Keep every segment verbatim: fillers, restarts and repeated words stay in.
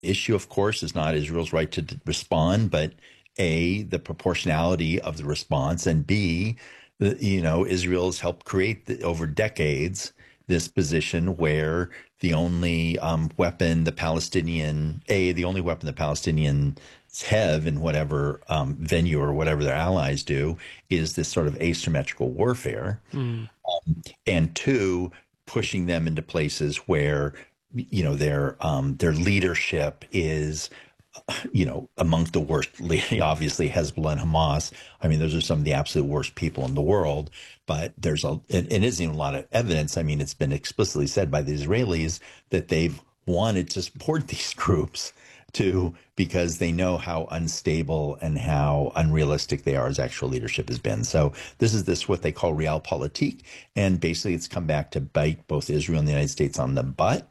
issue, of course, is not Israel's right to d- respond, but A, the proportionality of the response, and B, the, you know, Israel's helped create the, over decades this position where the only um, weapon the Palestinian, A, the only weapon the Palestinians have in whatever um, venue or whatever their allies do is this sort of asymmetrical warfare. Mm. Um, and two, pushing them into places where you know their um, their leadership is you know amongst the worst. Obviously, Hezbollah and Hamas. I mean, those are some of the absolute worst people in the world. But there's a it, it isn't even a lot of evidence. I mean, it's been explicitly said by the Israelis that they've wanted to support these groups to because they know how unstable and how unrealistic they are as actual leadership has been. So this is this what they call realpolitik, and basically it's come back to bite both Israel and the United States on the butt.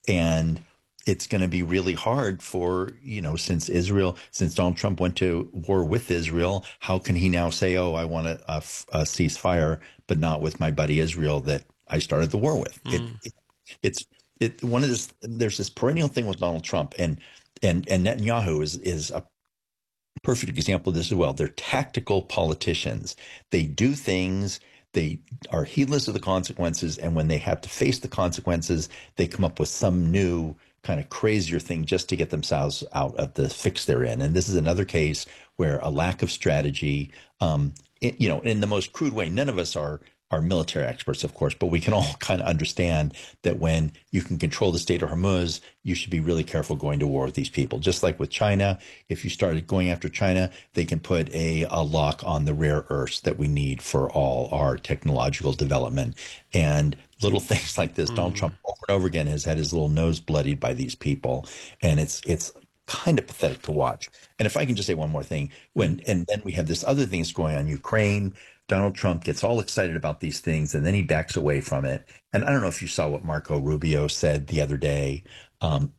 And it's going to be really hard for, you know, since Israel, since Donald Trump went to war with Israel, how can he now say, oh, I want a, a, a ceasefire, but not with my buddy Israel that I started the war with? Mm. It, it, it's it one of this. There's this perennial thing with Donald Trump, and and and Netanyahu is is a perfect example of this as well. They're tactical politicians. They do things. They are heedless of the consequences, and when they have to face the consequences, they come up with some new kind of crazier thing just to get themselves out of the fix they're in. And this is another case where a lack of strategy, um, it, you know, in the most crude way, none of us are are military experts, of course, but we can all kind of understand that when you can control the Strait of Hormuz, you should be really careful going to war with these people. Just like with China, if you started going after China, they can put a, a lock on the rare earths that we need for all our technological development. And little things like this, mm. Donald Trump over and over again has had his little nose bloodied by these people. And it's it's kind of pathetic to watch. And if I can just say one more thing, when and then we have this other thing that's going on, Ukraine. Donald Trump gets all excited about these things, and then he backs away from it. And I don't know if you saw what Marco Rubio said the other day, um,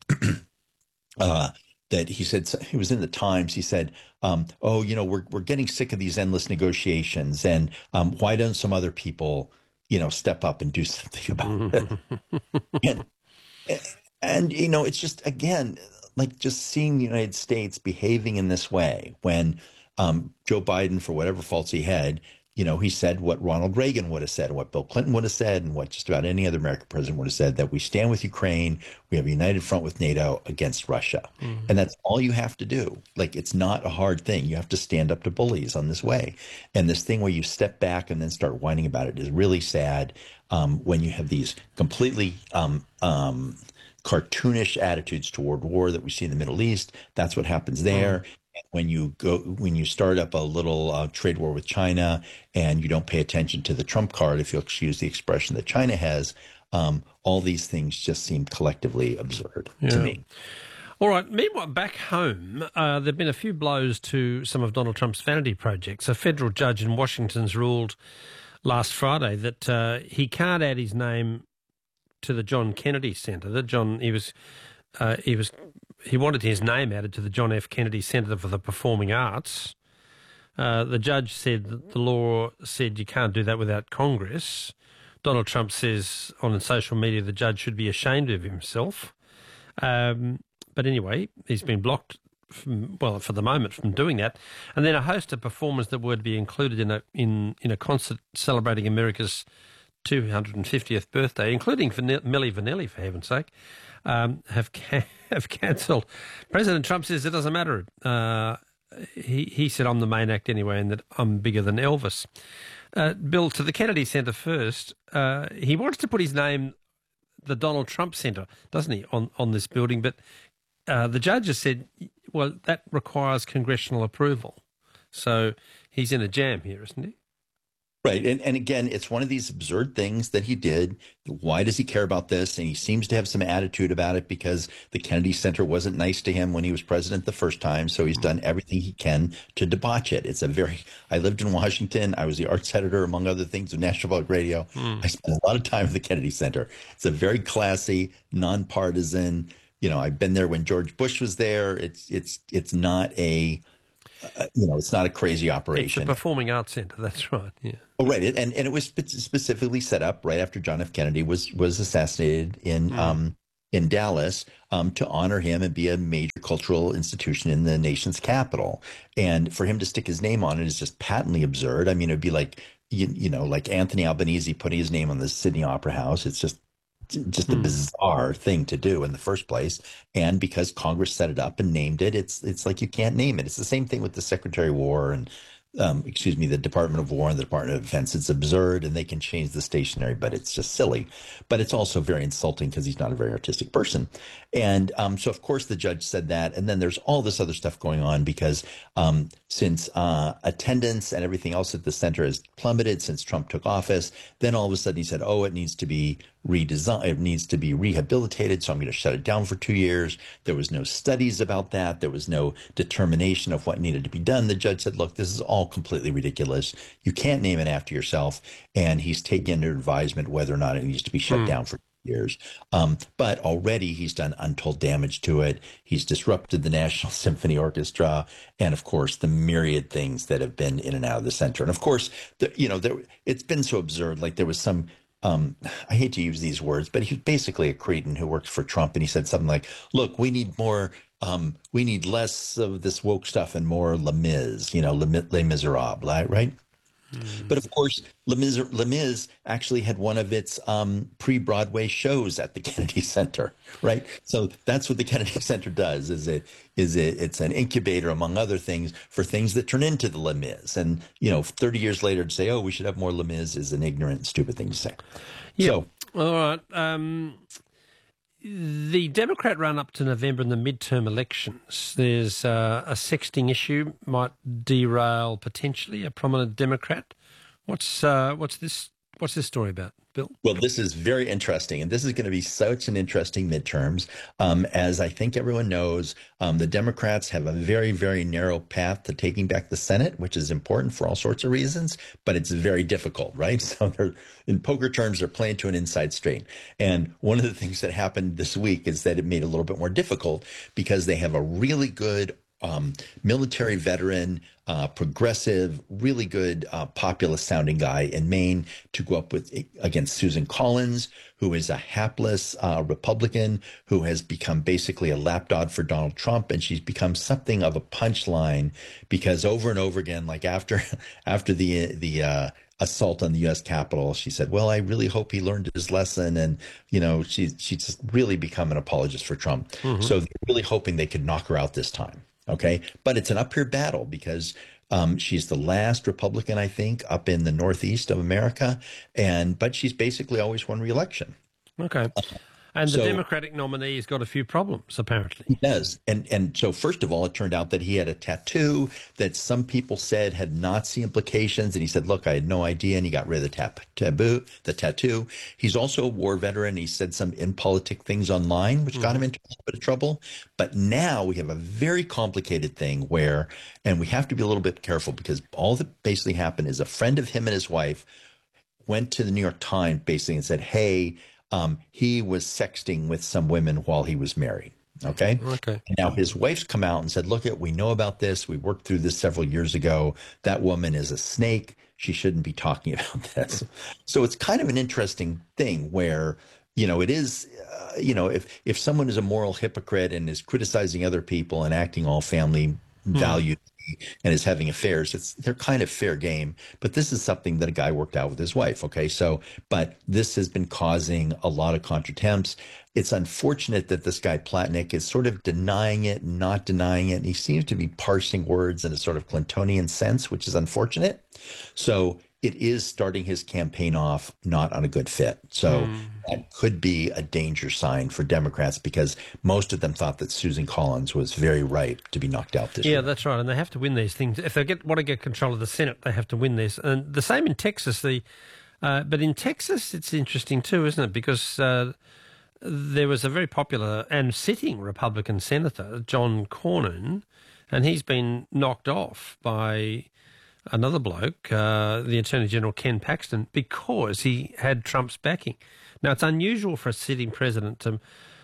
uh, that he said, he was in the Times, he said, um, oh, you know, we're we're getting sick of these endless negotiations, and um, why don't some other people, you know, step up and do something about it? and, and, you know, it's just, again, like just seeing the United States behaving in this way when um, Joe Biden, for whatever faults he had, you know, he said what Ronald Reagan would have said, and what Bill Clinton would have said, and what just about any other American president would have said, that we stand with Ukraine, we have a united front with NATO against Russia. Mm-hmm. And that's all you have to do. Like, it's not a hard thing. You have to stand up to bullies on this way. And this thing where you step back and then start whining about it is really sad um, when you have these completely um, um, cartoonish attitudes toward war that we see in the Middle East. That's what happens there. Mm-hmm. When you go, when you start up a little uh, trade war with China and you don't pay attention to the Trump card, if you'll excuse the expression that China has, um, all these things just seem collectively absurd yeah. to me. All right. Meanwhile, back home, uh, there have been a few blows to some of Donald Trump's vanity projects. A federal judge in Washington's ruled last Friday that uh, he can't add his name to the John Kennedy Center. That John, he was, uh, he was. He wanted his name added to the John F. Kennedy Center for the Performing Arts. Uh, the judge said that the law said you can't do that without Congress. Donald Trump says on social media the judge should be ashamed of himself. Um, but anyway, he's been blocked, from, well, for the moment, from doing that. And then a host of performers that would be included in a in, in a concert celebrating America's two hundred fiftieth birthday, including Van- Milli Vanilli, for heaven's sake, um, have ca- have cancelled. President Trump says it doesn't matter. Uh, he he said, I'm the main act anyway, and that I'm bigger than Elvis. Uh, Bill, to the Kennedy Center first, uh, he wants to put his name, the Donald Trump Center, doesn't he, on, on this building, but uh, the judge has said, well, that requires congressional approval. So he's in a jam here, isn't he? Right. And, and again, it's one of these absurd things that he did. Why does he care about this? And he seems to have some attitude about it because the Kennedy Center wasn't nice to him when he was president the first time. So he's done everything he can to debauch it. It's a very, I lived in Washington. I was the arts editor, among other things, of National Public Radio. Mm. I spent a lot of time at the Kennedy Center. It's a very classy, nonpartisan, you know, I've been there when George Bush was there. It's, it's, it's not a, Uh, you know, it's not a crazy operation. It's a performing arts center. That's right. Yeah. Oh, right. And and it was specifically set up right after John F. Kennedy was was assassinated in mm. um in Dallas um, to honor him and be a major cultural institution in the nation's capital. And for him to stick his name on it is just patently absurd. I mean, it'd be like, you, you know, like Anthony Albanese putting his name on the Sydney Opera House. It's just just a Hmm. bizarre thing to do in the first place. And because Congress set it up and named it, it's it's like you can't name it. It's the same thing with the Secretary of War and um, excuse me, the Department of War and the Department of Defense. It's absurd, and they can change the stationery, but it's just silly. But it's also very insulting because he's not a very artistic person. And um, so, of course, the judge said that. And then there's all this other stuff going on because um, since uh, attendance and everything else at the center has plummeted since Trump took office, then all of a sudden he said, oh, it needs to be redesigned, it needs to be rehabilitated. So I'm going to shut it down for two years. There was no studies about that. There was no determination of what needed to be done. The judge said, look, this is all completely ridiculous. You can't name it after yourself. And he's taken under advisement whether or not it needs to be shut Hmm. down for years. Um, but already he's done untold damage to it. He's disrupted the National Symphony Orchestra, and of course the myriad things that have been in and out of the center. And of course, the, you know, there, it's been so absurd. Like there was some. Um, I hate to use these words, but he's basically a cretin who works for Trump, and he said something like, "Look, we need more. Um, we need less of this woke stuff and more Les Mis, you know, Les, Les Miserables, right?" Hmm. But of course, Les Mis, Les Mis actually had one of its um, pre-Broadway shows at the Kennedy Center, right? So that's what the Kennedy Center does. Is it is it it's an incubator, among other things, for things that turn into the Les Mis. And you know, thirty years later, to say, "Oh, we should have more Les Mis," is an ignorant, stupid thing to say. Yep. So All right. Um, the Democrat run up to November in the midterm elections, there's uh, a sexting issue might derail potentially a prominent Democrat. What's uh, what's this what's this story about, Bill? Well, this is very interesting, and this is going to be such an interesting midterms. Um, as I think everyone knows, um, the Democrats have a very, very narrow path to taking back the Senate, which is important for all sorts of reasons, but it's very difficult, right? So they're, in poker terms, they're playing to an inside straight. And one of the things that happened this week is that it made it a little bit more difficult because they have a really good um, military veteran, uh, progressive, really good uh, populist sounding guy in Maine to go up with against Susan Collins, who is a hapless uh, Republican who has become basically a lapdog for Donald Trump, and she's become something of a punchline because over and over again, like after after the the uh, assault on the U S Capitol, she said, "Well, I really hope he learned his lesson," and you know, she she's just really become an apologist for Trump. Hmm. So they're really hoping they could knock her out this time. Okay. But it's an up here battle because um, she's the last Republican, I think, up in the Northeast of America. And but she's basically always won re-election. Okay. And the So Democratic nominee's got a few problems, apparently. he does. And and so first of all, it turned out that he had a tattoo that some people said had Nazi implications. And he said, look, I had no idea. And he got rid of the tap, taboo, the tattoo. He's also a war veteran. He said some impolitic things online, which got him into a little bit of trouble. But now we have a very complicated thing where, and we have to be a little bit careful because all that basically happened is a friend of him and his wife went to the New York Times basically and said, hey, um, he was sexting with some women while he was married. Okay. Okay. Now his wife's come out and said, look, it, we know about this. We worked through this several years ago. That woman is a snake. She shouldn't be talking about this. So it's kind of an interesting thing where, you know, it is, uh, you know, if, if someone is a moral hypocrite and is criticizing other people and acting all family values and is having affairs, it's they're kind of fair game. But this is something that a guy worked out with his wife. Okay. So, but this has been causing a lot of contretemps. It's unfortunate that this guy Platnick is sort of denying it, not denying it. And he seems to be parsing words in a sort of Clintonian sense, which is unfortunate. So it is starting his campaign off not on a good fit. So Hmm. that could be a danger sign for Democrats because most of them thought that Susan Collins was very right to be knocked out this Yeah, year. that's right, and they have to win these things. If they get want to get control of the Senate, they have to win this. And the same in Texas. The uh, but in Texas, it's interesting too, isn't it? Because uh, there was a very popular and sitting Republican senator, John Cornyn, and he's been knocked off by another bloke, uh, the Attorney General Ken Paxton, because he had Trump's backing. Now, it's unusual for a sitting president to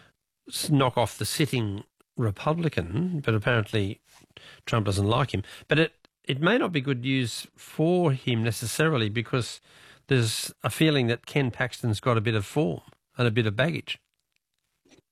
s- knock off the sitting Republican, but apparently Trump doesn't like him. But it, it may not be good news for him necessarily because there's a feeling that Ken Paxton's got a bit of form and a bit of baggage.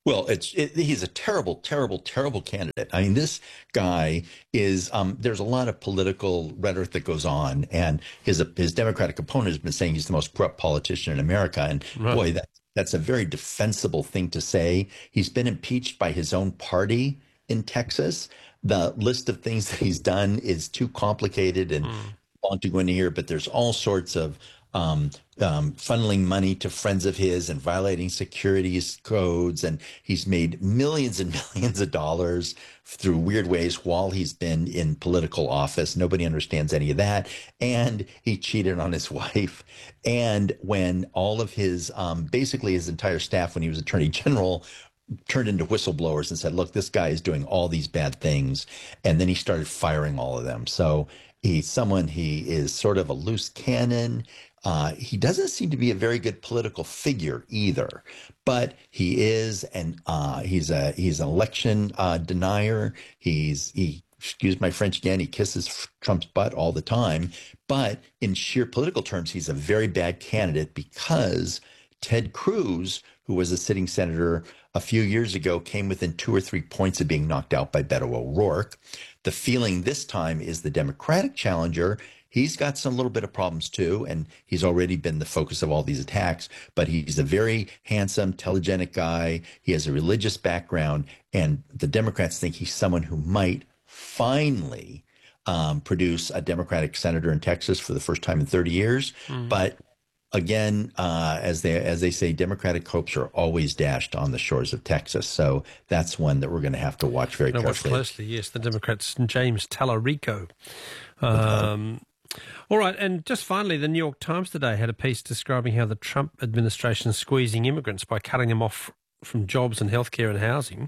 Well, it's it, he's a terrible, terrible, terrible candidate. I mean, this guy is. Um, there's a lot of political rhetoric that goes on, and his his Democratic opponent has been saying he's the most corrupt politician in America. And Right. boy, that that's a very defensible thing to say. He's been impeached by his own party in Texas. The list of things that he's done is too complicated and Mm. long to go into here, but there's all sorts of um, um, funneling money to friends of his and violating securities codes. And he's made millions and millions of dollars through weird ways while he's been in political office. Nobody understands any of that. And he cheated on his wife. And when all of his, um, basically his entire staff, when he was attorney general, turned into whistleblowers and said, look, this guy is doing all these bad things. And then he started firing all of them. So he's someone, he is sort of a loose cannon. Uh, he doesn't seem to be a very good political figure either, but he is, and uh, he's a he's an election uh, denier. He's he excuse my French again. He kisses Trump's butt all the time, but in sheer political terms, he's a very bad candidate because Ted Cruz, who was a sitting senator a few years ago, came within two or three points of being knocked out by Beto O'Rourke. The feeling this time is the Democratic challenger. He's got some little bit of problems too, and he's already been the focus of all these attacks, but he's a very handsome, telegenic guy. He has a religious background, and the Democrats think he's someone who might finally um, produce a Democratic senator in Texas for the first time in thirty years. Mm. But again, uh, as they as they say, Democratic hopes are always dashed on the shores of Texas. So that's one that we're going to have to watch very Now watch carefully. closely, yes, the Democrats, James Tallarico. Um, all right, and just finally, the New York Times today had a piece describing how the Trump administration is squeezing immigrants by cutting them off from jobs and healthcare and housing.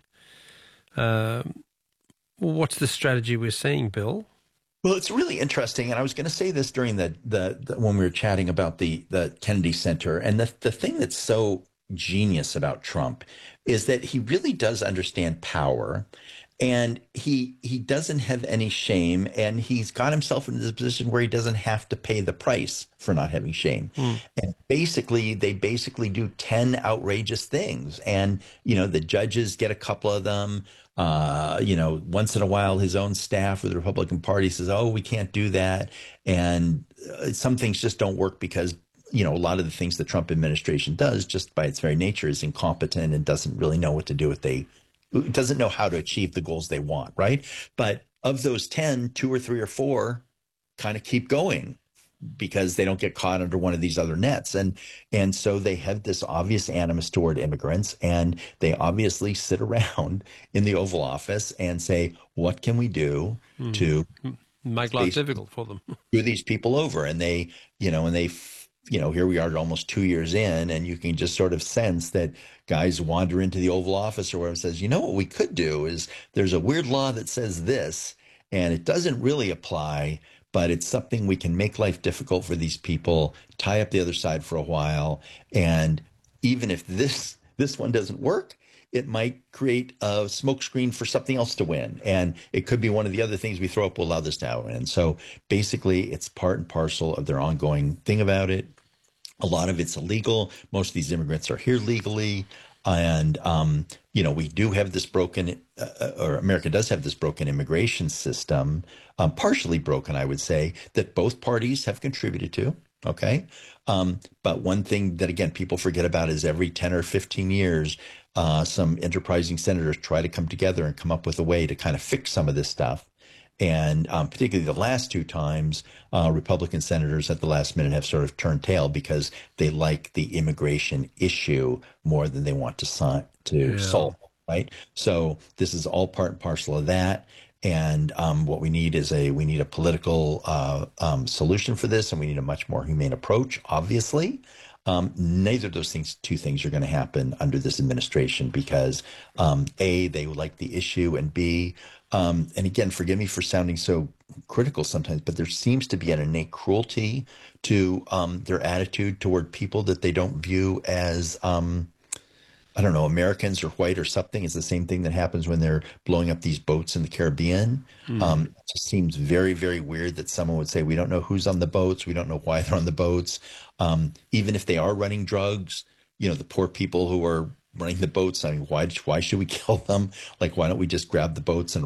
Um, what's the strategy we're seeing, Bill? Well, it's really interesting, and I was going to say this during the, the the when we were chatting about the the Kennedy Center, and the the thing that's so genius about Trump is that he really does understand power, and he he doesn't have any shame, and he's got himself into this position where he doesn't have to pay the price for not having shame. Mm. And basically, they basically do ten outrageous things, and you know the judges get a couple of them. Uh, you know, once in a while, his own staff with the Republican Party says, "Oh, we can't do that," and uh, some things just don't work because you know a lot of the things the Trump administration does, just by its very nature, is incompetent and doesn't really know what to do with they doesn't know how to achieve the goals they want, right? But of those ten, two or three or four kind of keep going because they don't get caught under one of these other nets. And and so they have this obvious animus toward immigrants, and they obviously sit around in the Oval Office and say, what can we do Mm. to Make life difficult for them. screw these people over? And they, you know, and they, you know, here we are almost two years in, and you can just sort of sense that guys wander into the Oval Office or wherever and says, you know, what we could do is there's a weird law that says this, and it doesn't really apply, but it's something we can make life difficult for these people, tie up the other side for a while. And even if this this one doesn't work, it might create a smokescreen for something else to win. And it could be one of the other things we throw up will allow this to win. So basically, it's part and parcel of their ongoing thing about it. A lot of it's illegal. Most of these immigrants are here legally. And, um, you know, we do have this broken, uh, or America does have this broken immigration system, um, partially broken, I would say, that both parties have contributed to. Okay. Um, but one thing that, again, people forget about is every ten or fifteen years, uh, some enterprising senators try to come together and come up with a way to kind of fix some of this stuff. And um, particularly the last two times, uh, Republican senators at the last minute have sort of turned tail because they like the immigration issue more than they want to, si- to Yeah. solve, right? So this is all part and parcel of that. And um, what we need is a we need a political uh, um, solution for this, and we need a much more humane approach, obviously. Um, neither of those things, two things are going to happen under this administration because um, A, they like the issue, and B, um, and again, forgive me for sounding so critical sometimes, but there seems to be an innate cruelty to um, their attitude toward people that they don't view as, um, I don't know, Americans or white or something. It's the same thing that happens when they're blowing up these boats in the Caribbean. Mm. Um, it just seems very, very weird that someone would say, we don't know who's on the boats. We don't know why they're on the boats. Um, even if they are running drugs, you know, the poor people who are running the boats. I mean, why why should we kill them? Like, why don't we just grab the boats and